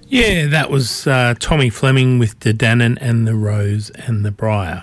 Yeah, that was Tommy Fleming with the Dannon and the Rose and the Briar.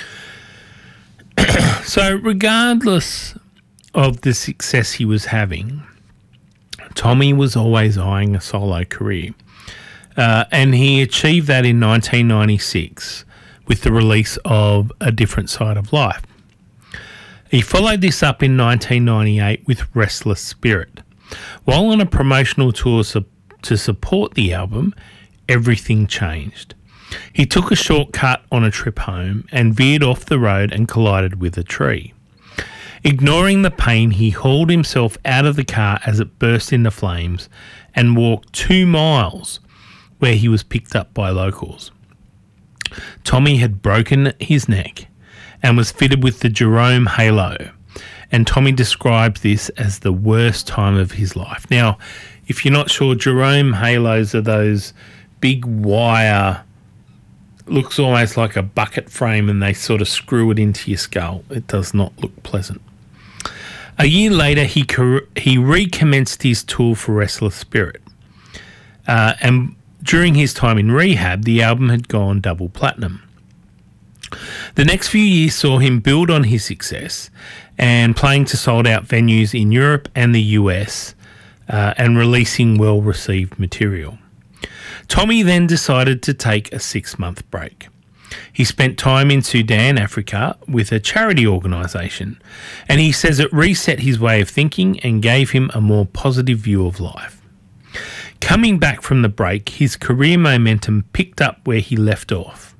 So regardless of the success he was having, Tommy was always eyeing a solo career. And he achieved that in 1996 with the release of A Different Side of Life. He followed this up in 1998 with Restless Spirit. While on a promotional tour to support the album, everything changed. He took a shortcut on a trip home and veered off the road and collided with a tree. Ignoring the pain, he hauled himself out of the car as it burst into flames and walked 2 miles, where he was picked up by locals. Tommy had broken his neck and was fitted with the Jerome Halo, and Tommy describes this as the worst time of his life. Now, if you're not sure, Jerome Halos are those big wire, looks almost like a bucket frame, and they sort of screw it into your skull. It does not look pleasant. A year later, he recommenced his tour for Restless Spirit. And during his time in rehab, the album had gone double platinum. The next few years saw him build on his success and playing to sold-out venues in Europe and the US, and releasing well-received material. Tommy then decided to take a 6-month break. He spent time in Sudan, Africa, with a charity organisation, and he says it reset his way of thinking and gave him a more positive view of life. Coming back from the break, his career momentum picked up where he left off.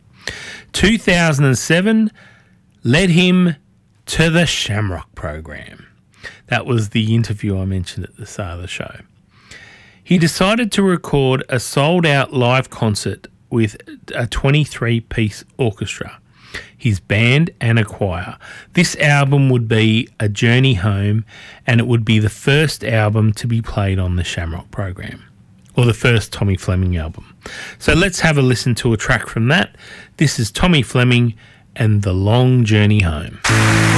2007 led him to the Shamrock Program. That was the interview I mentioned at the start of the show. He decided to record a sold-out live concert with a 23-piece orchestra, his band and a choir. This album would be A Journey Home, and it would be the first album to be played on the Shamrock Program, or the first Tommy Fleming album. So let's have a listen to a track from that. This is Tommy Fleming and The Long Journey Home.